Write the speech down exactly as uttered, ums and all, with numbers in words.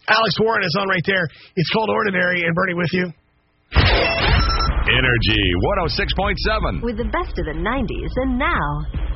Alex Warren is on right there. It's called Ordinary, and Bernie with you. Energy one oh six point seven. With the best of the nineties and now.